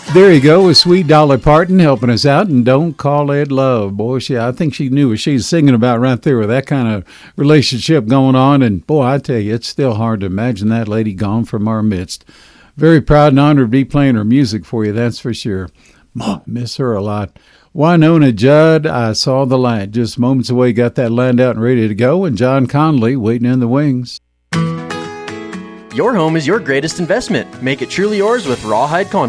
There you go with Sweet Dolly Parton helping us out, and Don't Call It Love. Boy, I think she knew what she was singing about right there with that kind of relationship going on. And boy, I tell you, it's still hard to imagine that lady gone from our midst. Very proud and honored to be playing her music for you, that's for sure. Miss her a lot. Wynonna Judd, I Saw the Light. Just moments away, got that lined out and ready to go. And John Conley waiting in the wings. Your home is your greatest investment. Make it truly yours with Rawhide Contractors.